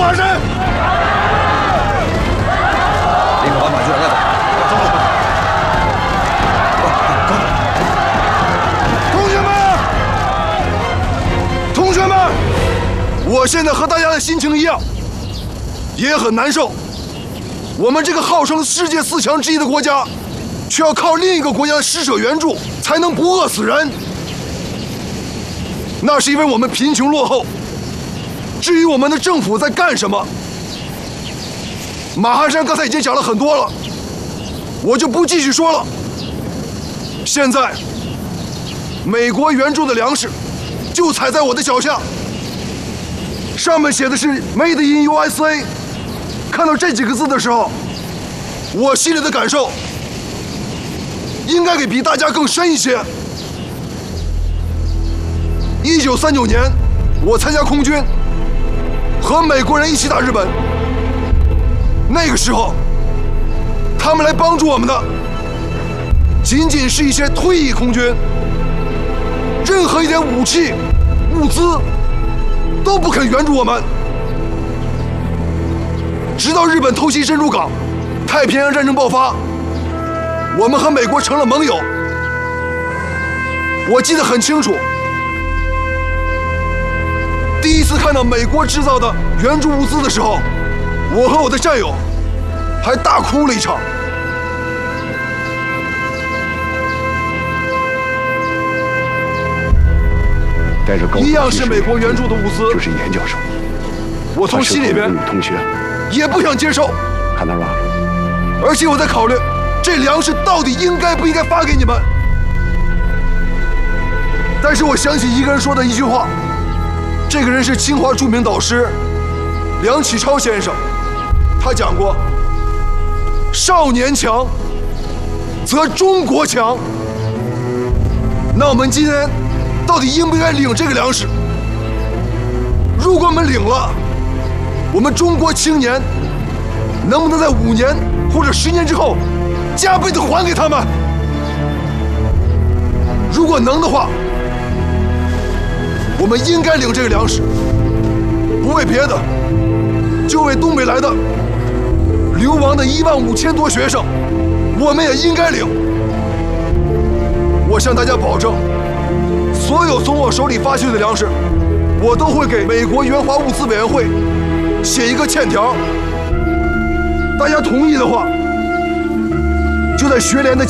马山。 立刻把马军让开走。 同学们，我现在和大家的心情一样，也很难受。我们这个号称世界4强之一的国家，却要靠另一个国家的施舍援助才能不饿死人。那是因为我们贫穷落后。至于我们的政府在干什么，马汉山刚才已经讲了很多了，我就不继续说了。现在，美国援助的粮食就踩在我的脚下，上面写的是 Made in USA。看到这几个字的时候，我心里的感受应该比大家更深一些。1939年，我参加空军，和美国人一起打日本。那个时候，他们来帮助我们的，仅仅是一些退役空军，任何一点武器、物资都不肯援助我们。直到日本偷袭珍珠港，太平洋战争爆发，我们和美国成了盟友。我记得很清楚，第一次看到美国制造的援助物资的时候，我和我的战友还大哭了一场。 带着高一样是美国援助的物资， 就是严教授， 我从心里边女同学也不想接受， 看到了吧？ 而且我在考虑，这粮食到底应该不应该发给你们？但是我想起一个人说的一句话，这个人是清华著名导师梁启超先生，他讲过：“少年强，则中国强。”那我们今天到底应不应该领这个粮食？如果我们领了，我们中国青年能不能在5年或者10年之后加倍的还给他们？如果能的话，我们应该领这个粮食，不为别的，就为东北来的流亡的15000多学生，我们也应该领。我向大家保证，所有从我手里发去的粮食，我都会给美国援华物资委员会写一个欠条。大家同意的话，就在学联的